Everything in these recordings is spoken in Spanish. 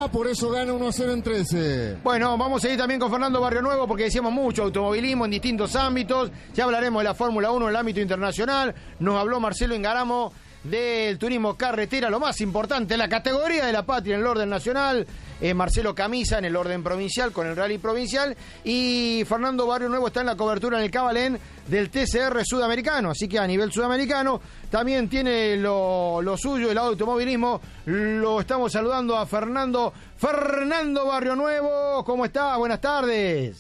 Por eso gana 1-0 en 13. Bueno, vamos a ir también con Fernando Barrio Nuevo porque decíamos mucho automovilismo en distintos ámbitos. Ya hablaremos de la Fórmula 1 en el ámbito internacional. Nos habló Marcelo Ingaramo del turismo carretera, lo más importante, la categoría de la patria en el orden nacional. Marcelo Camisa en el orden provincial con el rally provincial, y Fernando Barrio Nuevo está en la cobertura en el Cabalén del TCR sudamericano, así que a nivel sudamericano también tiene lo suyo, el automovilismo. Lo estamos saludando a Fernando Barrio Nuevo. ¿Cómo está? Buenas tardes.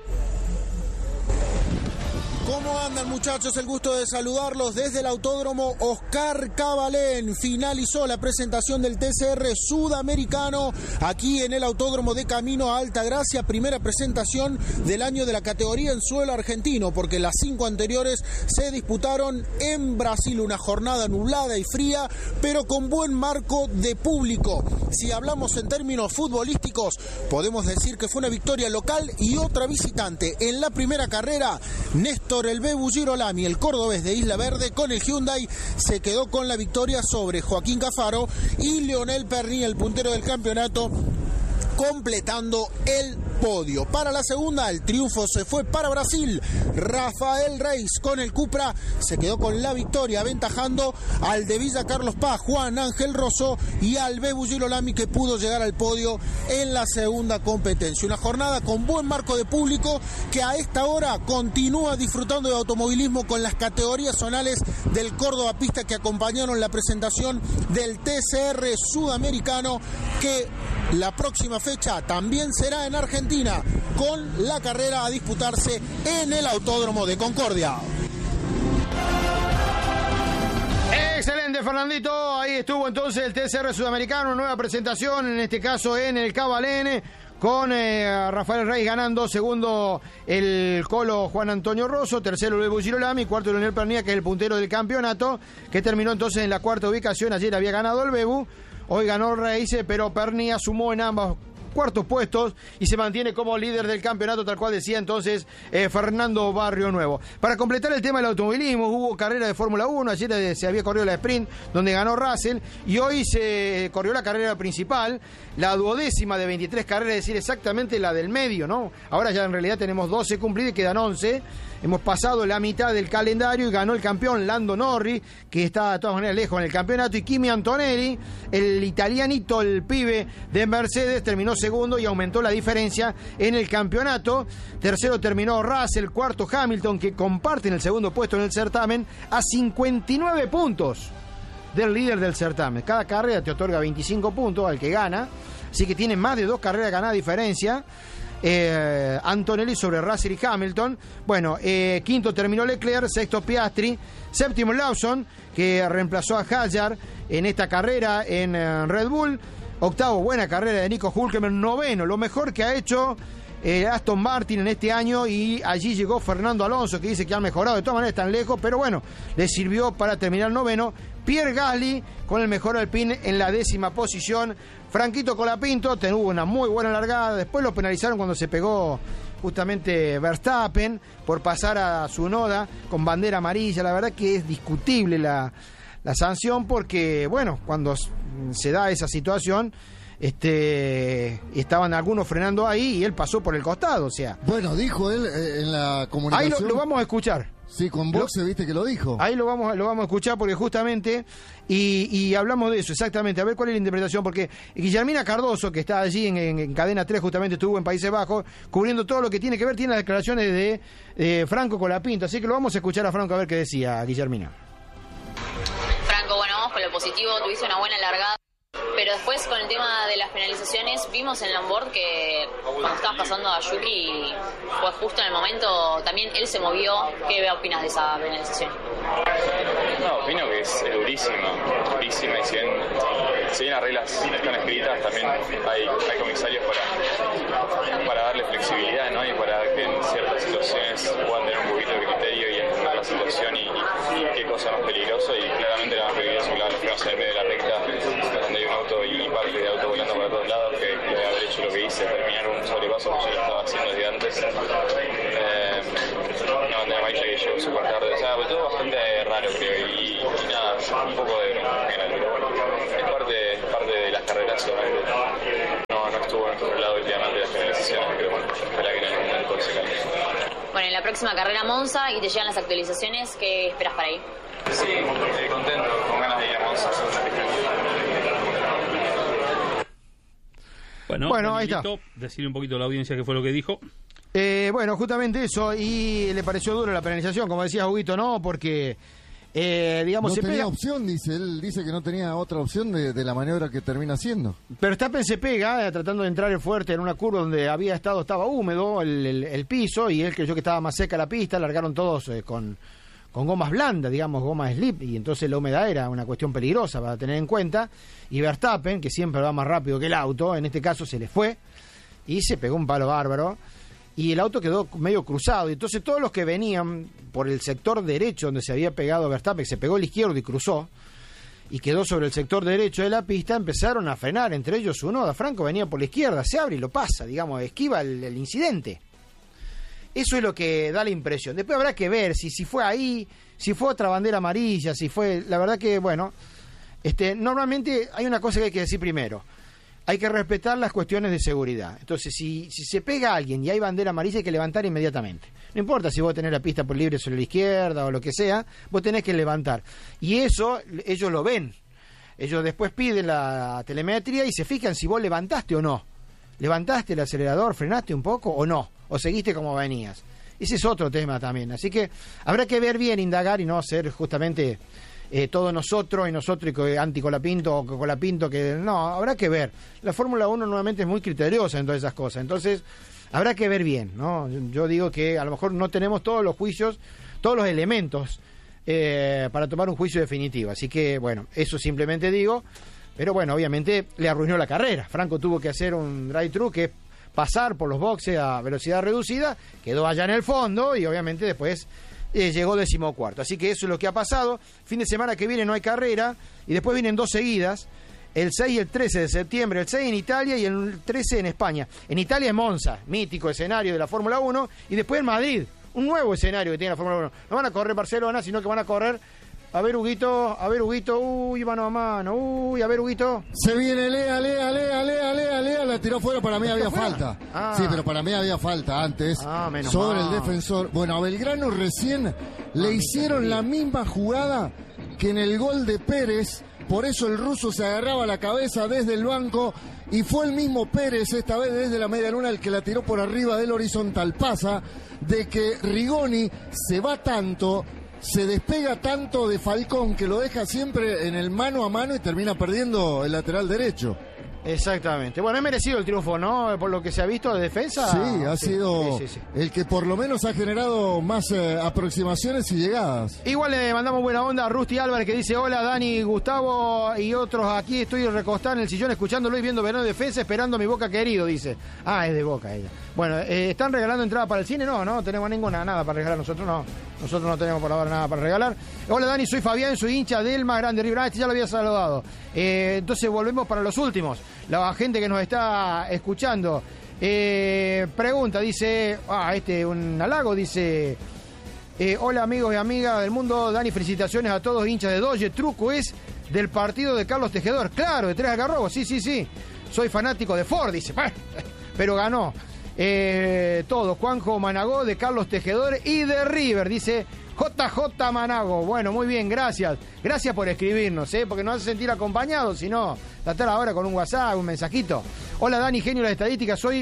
¿Cómo andan, muchachos? El gusto de saludarlos desde el Autódromo Oscar Cabalén. Finalizó la presentación del TCR sudamericano aquí en el Autódromo de Camino a Altagracia. Primera presentación del año de la categoría en suelo argentino, porque las 5 anteriores se disputaron en Brasil. Una jornada nublada y fría, pero con buen marco de público. Si hablamos en términos futbolísticos, podemos decir que fue una victoria local y otra visitante. En la primera carrera, Néstor el Bebu Girolami, el cordobés de Isla Verde, con el Hyundai, se quedó con la victoria sobre Joaquín Cafaro y Leonel Perni, el puntero del campeonato, completando el podio. Para la segunda, el triunfo se fue para Brasil. Rafael Reis con el Cupra se quedó con la victoria, aventajando al de Villa Carlos Paz, Juan Ángel Rosso, y al Bebu Girolami, que pudo llegar al podio en la segunda competencia. Una jornada con buen marco de público que a esta hora continúa disfrutando de automovilismo con las categorías zonales del Córdoba Pista que acompañaron la presentación del TCR sudamericano, que la próxima fecha también será en Argentina, con la carrera a disputarse en el Autódromo de Concordia. Excelente, Fernandito. Ahí estuvo entonces el TCR sudamericano, nueva presentación, en este caso en el Cabalén, con Rafael Reis ganando, segundo el Colo Juan Antonio Rosso, tercero el Bebu Girolami, cuarto Leonel Pernía, que es el puntero del campeonato, que terminó entonces en la cuarta ubicación. Ayer había ganado el Bebu, hoy ganó Reis, pero Pernía sumó en ambos cuartos puestos y se mantiene como líder del campeonato, tal cual decía entonces Fernando Barrio Nuevo. Para completar el tema del automovilismo, hubo carrera de Fórmula 1, ayer se había corrido la sprint donde ganó Russell, y hoy se corrió la carrera principal, la 12ª de 23 carreras, es decir, exactamente la del medio, ¿no? Ahora ya en realidad tenemos 12 cumplidas y quedan 11. Hemos pasado la mitad del calendario y ganó el campeón Lando Norris, que está de todas maneras lejos en el campeonato, y Kimi Antonelli, el italianito, el pibe de Mercedes, terminó segundo y aumentó la diferencia en el campeonato. Tercero terminó Russell, cuarto Hamilton, que comparten el segundo puesto en el certamen a 59 puntos del líder del certamen. Cada carrera te otorga 25 puntos al que gana, así que tiene más de 2 carreras ganadas diferencia. Antonelli sobre Russell y Hamilton. Bueno, quinto terminó Leclerc, sexto Piastri, séptimo Lawson, que reemplazó a Hadjar en esta carrera en Red Bull. Octavo, buena carrera de Nico Hülkenberg. Noveno, lo mejor que ha hecho Aston Martin en este año, y allí llegó Fernando Alonso, que dice que ha mejorado, de todas maneras están lejos, pero bueno, le sirvió para terminar noveno. Pierre Gasly con el mejor Alpine en la 10ª posición. Franquito Colapinto tuvo una muy buena largada, después lo penalizaron cuando se pegó justamente Verstappen por pasar a Tsunoda con bandera amarilla. La verdad que es discutible la sanción, porque bueno, cuando se da esa situación, estaban algunos frenando ahí y él pasó por el costado, o sea. Bueno, dijo él en la comunicación. Ahí lo vamos a escuchar. Sí, con Boxe, viste que lo dijo. Ahí lo vamos a escuchar, porque justamente, y hablamos de eso, exactamente, a ver cuál es la interpretación, porque Guillermina Cardoso, que está allí en Cadena 3, justamente estuvo en Países Bajos, cubriendo todo lo que tiene que ver, tiene las declaraciones de Franco Colapinto, así que lo vamos a escuchar a Franco a ver qué decía Guillermina. Franco, bueno, vamos con lo positivo, tuviste una buena largada. Pero después, con el tema de las penalizaciones, vimos en Lombard que cuando estabas pasando a Yuki fue justo en el momento, también él se movió. ¿Qué opinas de esa penalización? No, opino que es durísima, y si bien las reglas están escritas, también hay comisarios para darle flexibilidad, ¿no? Y para que en ciertas situaciones puedan tener un poquito de criterio y entender la situación y qué cosa más peligrosa, y claramente la más peligrosa que la frenos en el medio de la recta, donde hay un auto y parte de auto volando para todos lados, que debe haber hecho lo que hice, terminar un sobrepaso que yo lo estaba haciendo desde antes. Una bandera amarilla que llegó súper tarde, o sea, todo bastante raro, creo, y nada, un poco de bronca en general, pero bueno, es parte de las carreras, obviamente. estuvo a nuestro lado últimamente las penalizaciones, pero bueno, ojalá que en algún momento se cambie. Bueno, en la próxima carrera Monza y te llegan las actualizaciones, ¿qué esperas para ahí? Sí, contento, con ganas de ir a Monza. Bueno, ahí está. Decirle un poquito a la audiencia qué fue lo que dijo. Bueno, justamente eso, y le pareció duro la penalización, como decía Huguito, ¿no? Porque, digamos, no se tenía pega... opción, dice. Él dice que no tenía otra opción de la maniobra que termina haciendo. Pero Verstappen se pega, tratando de entrar fuerte en una curva donde estaba húmedo el piso, y él creyó que estaba más seca la pista, largaron todos con gomas blandas, digamos, gomas slip, y entonces la humedad era una cuestión peligrosa para tener en cuenta, y Verstappen, que siempre va más rápido que el auto, en este caso se le fue, y se pegó un palo bárbaro, y el auto quedó medio cruzado, y entonces todos los que venían por el sector derecho donde se había pegado Verstappen, que se pegó al izquierdo y cruzó, y quedó sobre el sector derecho de la pista, empezaron a frenar, entre ellos Tsunoda. Franco venía por la izquierda, se abre y lo pasa, digamos, esquiva el incidente. Eso es lo que da la impresión. Después habrá que ver si fue ahí, si fue otra bandera amarilla, si fue... La verdad que, bueno, normalmente hay una cosa que hay que decir primero. Hay que respetar las cuestiones de seguridad. Entonces, si se pega a alguien y hay bandera amarilla, hay que levantar inmediatamente. No importa si vos tenés la pista por libre sobre la izquierda o lo que sea, vos tenés que levantar. Y eso ellos lo ven. Ellos después piden la telemetría y se fijan si vos levantaste o no. ¿Levantaste el acelerador, frenaste un poco o no? ¿O seguiste como venías? Ese es otro tema también. Así que habrá que ver bien, indagar y no ser justamente todos nosotros y anti-Colapinto o Colapinto. No, habrá que ver. La Fórmula 1 nuevamente es muy criteriosa en todas esas cosas. Entonces, habrá que ver bien, ¿no? Yo digo que a lo mejor no tenemos todos los juicios, todos los elementos para tomar un juicio definitivo. Así que, bueno, eso simplemente digo. Pero bueno, obviamente le arruinó la carrera. Franco tuvo que hacer un drive-thru, que es pasar por los boxes a velocidad reducida, quedó allá en el fondo y obviamente después llegó 14º. Así que eso es lo que ha pasado. Fin de semana que viene no hay carrera y después vienen 2 seguidas, el 6 y el 13 de septiembre, el 6 en Italia y el 13 en España. En Italia es Monza, mítico escenario de la Fórmula 1, y después en Madrid, un nuevo escenario que tiene la Fórmula 1. No van a correr Barcelona, sino que van a correr... A ver, Huguito, uy, mano a mano, uy, a ver, Huguito. Se viene Lea, la tiró fuera, para mí había falta. Sí, pero para mí había falta antes, sobre el defensor. Bueno, a Belgrano recién le hicieron la misma jugada que en el gol de Pérez, por eso el ruso se agarraba la cabeza desde el banco, y fue el mismo Pérez, esta vez desde la media luna, el que la tiró por arriba del horizontal. Pasa de que Rigoni se va tanto... Se despega tanto de Falcón que lo deja siempre en el mano a mano y termina perdiendo el lateral derecho. Exactamente. Bueno, es merecido el triunfo, ¿no? Por lo que se ha visto de defensa. Sí, ha sido el que por lo menos ha generado más aproximaciones y llegadas. Igual le mandamos buena onda a Rusty Álvarez, que dice: hola Dani, Gustavo y otros, aquí estoy recostado en el sillón escuchándolo y viendo Verano de Defensa, esperando a mi Boca querido, dice. Es de Boca ella. Bueno, ¿están regalando entrada para el cine? No tenemos nada para regalar, nosotros no tenemos por ahora nada para regalar. Hola Dani, soy Fabián, soy hincha del más grande River. Ya lo había saludado. Entonces volvemos para los últimos. La gente que nos está escuchando pregunta, dice, un halago, dice: hola amigos y amigas del mundo, Dani, felicitaciones a todos hinchas de Dodge. Truco es del partido de Carlos Tejedor, claro, de Tres Algarrobos, sí, soy fanático de Ford, dice, pero ganó. Todos, Juanjo Managó, de Carlos Tejedor y de River, dice JJ Manago. Bueno, muy bien, gracias por escribirnos, porque nos hace sentir acompañados. Si no, tratar ahora con un WhatsApp, un mensajito. Hola Dani, genio de las estadísticas, soy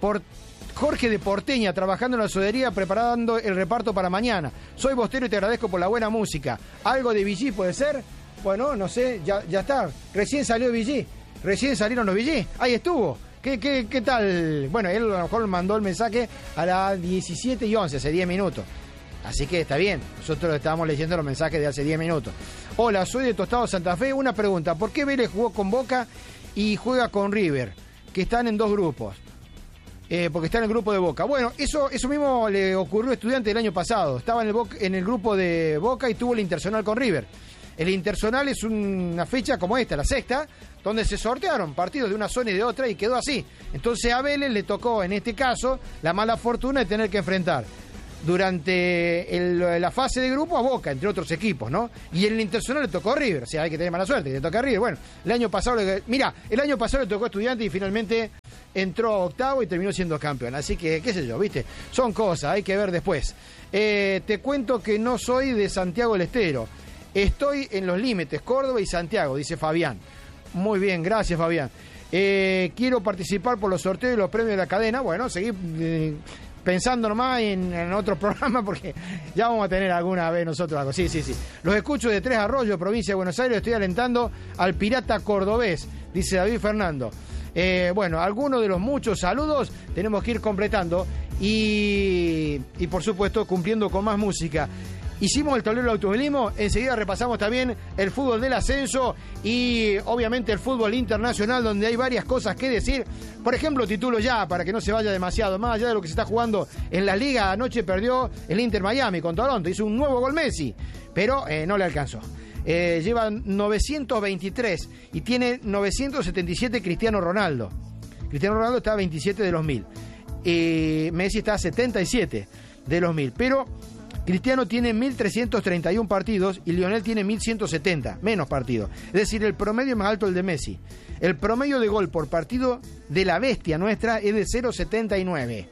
Jorge de Porteña, trabajando en la sodería, preparando el reparto para mañana. Soy bostero y te agradezco por la buena música. ¿Algo de VG puede ser? Bueno, no sé, ya está. Recién salió VG, recién salieron los VG, ahí estuvo. ¿Qué tal? Bueno, él a lo mejor mandó el mensaje a las 17:11, hace 10 minutos. Así que está bien, nosotros estábamos leyendo los mensajes de hace 10 minutos. Hola, soy de Tostado Santa Fe. Una pregunta: ¿por qué Vélez jugó con Boca y juega con River, que están en 2 grupos? Porque está en el grupo de Boca. Bueno, eso mismo le ocurrió a Estudiantes el año pasado. Estaba en el grupo de Boca y tuvo el Interzonal con River. El Interzonal es una fecha como esta, la sexta, donde se sortearon partidos de una zona y de otra y quedó así. Entonces a Vélez le tocó, en este caso, la mala fortuna de tener que enfrentar durante la fase de grupo a Boca, entre otros equipos, ¿no? Y en el Interzonal le tocó a River, o sea, hay que tener mala suerte, que le toca a River. Bueno, el año pasado le tocó a Estudiantes y finalmente entró a octavo y terminó siendo campeón. Así que, qué sé yo, ¿viste? Son cosas, hay que ver después. Te cuento que no soy de Santiago del Estero. Estoy en los límites, Córdoba y Santiago, dice Fabián. Muy bien, gracias, Fabián. Quiero participar por los sorteos y los premios de la cadena. Bueno, seguí pensando nomás en otro programa porque ya vamos a tener alguna vez nosotros algo. Sí. Los escucho de Tres Arroyos, provincia de Buenos Aires. Estoy alentando al pirata cordobés, dice David Fernando. Bueno, algunos de los muchos saludos tenemos que ir completando y por supuesto cumpliendo con más música. Hicimos el tablero del automovilismo, enseguida repasamos también el fútbol del ascenso y obviamente el fútbol internacional, donde hay varias cosas que decir. Por ejemplo, título ya, para que no se vaya demasiado, más allá de lo que se está jugando en la liga. Anoche perdió el Inter Miami con Toronto, hizo un nuevo gol Messi, pero no le alcanzó. Lleva 923 y tiene 977 Cristiano Ronaldo. Cristiano Ronaldo está a 27 de los 1000. Messi está a 77 de los 1000, pero Cristiano tiene 1.331 partidos y Lionel tiene 1.170, menos partidos. Es decir, el promedio es más alto el de Messi. El promedio de gol por partido de la bestia nuestra es de 0.79.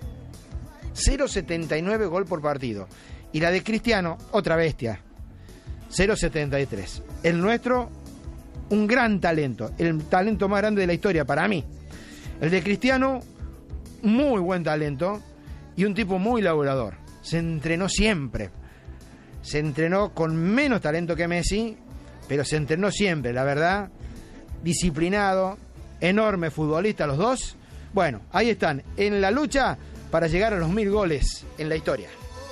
0.79 gol por partido. Y la de Cristiano, otra bestia, 0.73. El nuestro, un gran talento, el talento más grande de la historia para mí. El de Cristiano, muy buen talento y un tipo muy laburador. Se entrenó siempre. Se entrenó con menos talento que Messi, pero se entrenó siempre, la verdad. Disciplinado, enorme futbolista los dos. Bueno, ahí están, en la lucha para llegar a los 1000 goles en la historia.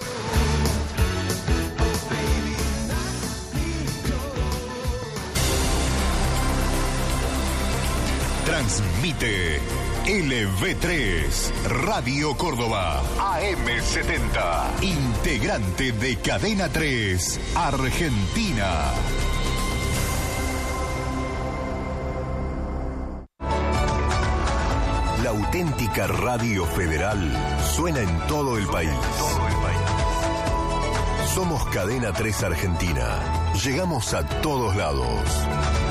Transmite LV3, Radio Córdoba, AM70, integrante de Cadena 3, Argentina. La auténtica Radio Federal suena en todo el país. Somos Cadena 3 Argentina. Llegamos a todos lados.